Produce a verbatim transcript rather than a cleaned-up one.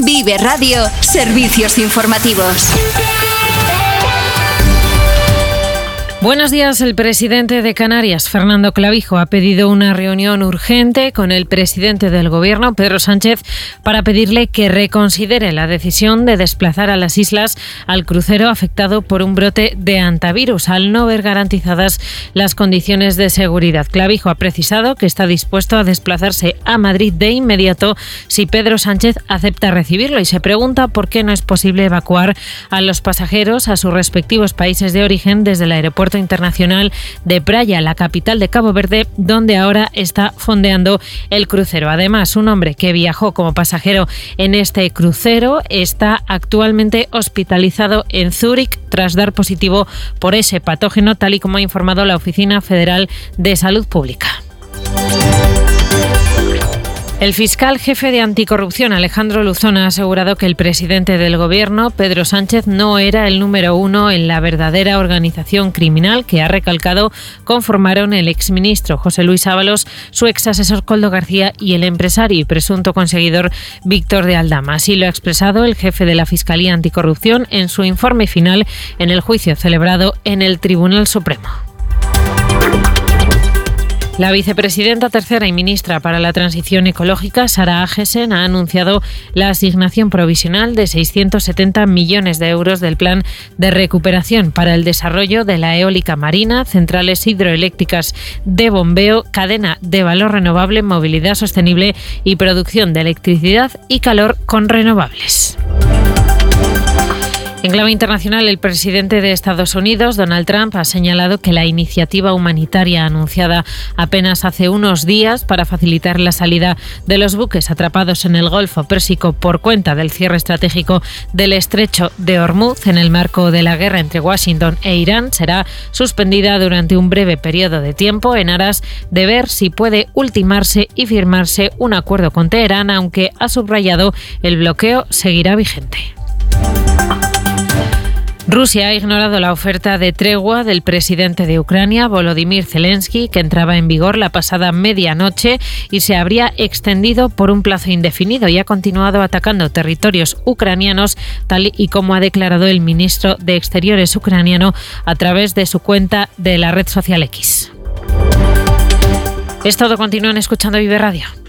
Vive Radio, servicios informativos. Buenos días. El presidente de Canarias, Fernando Clavijo, ha pedido una reunión urgente con el presidente del Gobierno, Pedro Sánchez, para pedirle que reconsidere la decisión de desplazar a las islas al crucero afectado por un brote de hantavirus, al no ver garantizadas las condiciones de seguridad. Clavijo ha precisado que está dispuesto a desplazarse a Madrid de inmediato si Pedro Sánchez acepta recibirlo, y se pregunta por qué no es posible evacuar a los pasajeros a sus respectivos países de origen desde el aeropuerto internacional de Praia, la capital de Cabo Verde, donde ahora está fondeando el crucero. Además, un hombre que viajó como pasajero en este crucero está actualmente hospitalizado en Zúrich tras dar positivo por ese patógeno, tal y como ha informado la Oficina Federal de Salud Pública. El fiscal jefe de Anticorrupción, Alejandro Luzón, ha asegurado que el presidente del Gobierno, Pedro Sánchez, no era el número uno en la verdadera organización criminal que, ha recalcado, conformaron el exministro José Luis Ábalos, su exasesor Koldo García y el empresario y presunto conseguidor Víctor de Aldama. Así lo ha expresado el jefe de la Fiscalía Anticorrupción en su informe final en el juicio celebrado en el Tribunal Supremo. La vicepresidenta tercera y ministra para la Transición Ecológica, Sara Agesen, ha anunciado la asignación provisional de seiscientos setenta millones de euros del Plan de Recuperación para el desarrollo de la eólica marina, centrales hidroeléctricas de bombeo, cadena de valor renovable, movilidad sostenible y producción de electricidad y calor con renovables. En clave internacional, el presidente de Estados Unidos, Donald Trump, ha señalado que la iniciativa humanitaria anunciada apenas hace unos días para facilitar la salida de los buques atrapados en el Golfo Pérsico por cuenta del cierre estratégico del estrecho de Hormuz en el marco de la guerra entre Washington e Irán será suspendida durante un breve periodo de tiempo en aras de ver si puede ultimarse y firmarse un acuerdo con Teherán, aunque ha subrayado el bloqueo seguirá vigente. Rusia ha ignorado la oferta de tregua del presidente de Ucrania, Volodymyr Zelensky, que entraba en vigor la pasada medianoche y se habría extendido por un plazo indefinido, y ha continuado atacando territorios ucranianos, tal y como ha declarado el ministro de Exteriores ucraniano a través de su cuenta de la red social X. Es todo. Continúan escuchando Vive Radio.